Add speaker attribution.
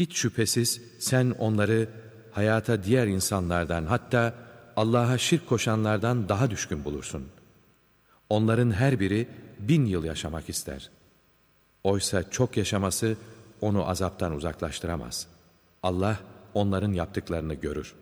Speaker 1: Hiç şüphesiz sen onları hayata diğer insanlardan, hatta Allah'a şirk koşanlardan daha düşkün bulursun. Onların her biri 1000 yıl yaşamak ister. Oysa çok yaşaması onu azaptan uzaklaştıramaz. Allah onların yaptıklarını görür.